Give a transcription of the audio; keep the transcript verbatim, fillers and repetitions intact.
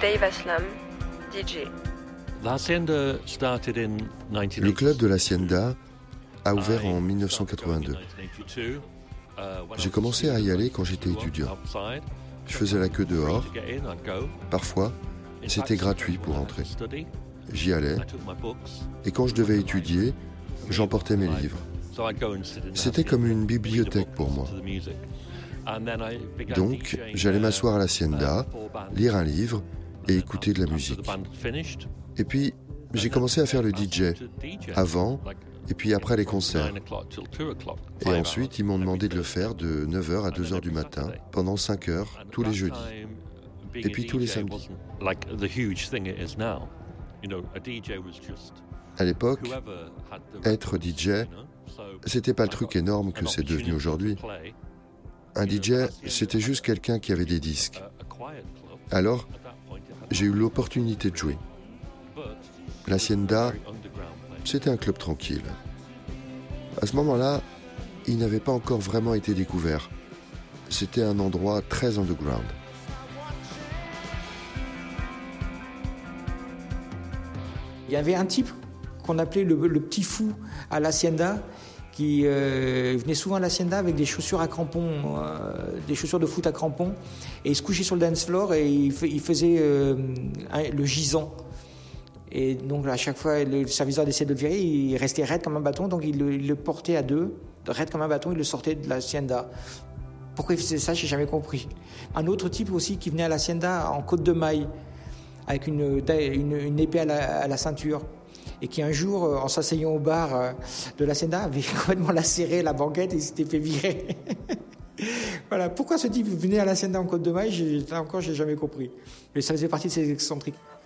Dave Aslam, D J. Le club de l'Hacienda a ouvert en dix-neuf cent quatre-vingt-deux. J'ai commencé à y aller quand j'étais étudiant. Je faisais la queue dehors. Parfois, c'était gratuit pour entrer. J'y allais. Et quand je devais étudier, j'emportais mes livres. C'était comme une bibliothèque pour moi. Donc, j'allais m'asseoir à l'Hacienda, lire un livre et écouter de la musique. Et puis, j'ai commencé à faire le D J, avant et puis après les concerts. Et ensuite, ils m'ont demandé de le faire de neuf heures à deux heures du matin, pendant cinq heures, tous les jeudis. Et puis tous les samedis. À l'époque, être D J, c'était pas le truc énorme que c'est devenu aujourd'hui. Un D J, c'était juste quelqu'un qui avait des disques. Alors, j'ai eu l'opportunité de jouer. L'Hacienda, c'était un club tranquille. À ce moment-là, il n'avait pas encore vraiment été découvert. C'était un endroit très underground. Il y avait un type qu'on appelait le, le petit fou à l'Hacienda, qui euh, venait souvent à l'Hacienda avec des chaussures à crampons, euh, des chaussures de foot à crampons, et il se couchait sur le dance floor et il, f- il faisait euh, un, le gisant. Et donc à chaque fois, le serviceur essayait de le virer, il restait raide comme un bâton, donc il le, il le portait à deux, raide comme un bâton, il le sortait de l'Hacienda. Pourquoi il faisait ça, j'ai jamais compris. Un autre type aussi qui venait à l'Hacienda en côte de maille, avec une, une, une épée à la, à la ceinture, et qui un jour, en s'asseyant au bar de l'Hacienda, avait complètement lacéré la banquette et s'était fait virer. Voilà. Pourquoi ce type venait à l'Hacienda en côte de maille, j'ai, là encore, j'ai jamais compris. Mais ça faisait partie de ces excentriques.